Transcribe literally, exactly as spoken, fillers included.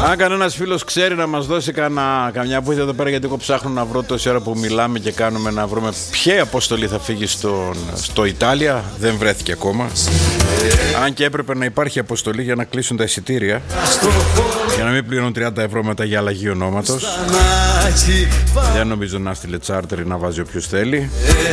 Αν κανένας φίλος ξέρει να μας δώσει κανα, καμιά βοήθεια εδώ πέρα, γιατί εγώ ψάχνω να βρω τόση ώρα που μιλάμε και κάνουμε να βρούμε ποια αποστολή θα φύγει στον, στο Ιτάλια. Δεν βρέθηκε ακόμα. Αν και έπρεπε να υπάρχει αποστολή για να κλείσουν τα εισιτήρια, για να μην πληρώνουν τριάντα ευρώ μετά για αλλαγή ονόματος. Δεν νομίζω να στείλε τσάρτερ να βάζει όποιος θέλει.